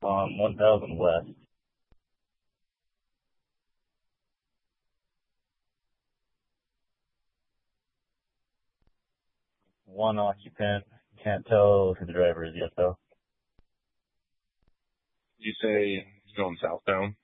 on 1000 West. One occupant. Can't tell who the driver is yet, though. Did you say he's going southbound?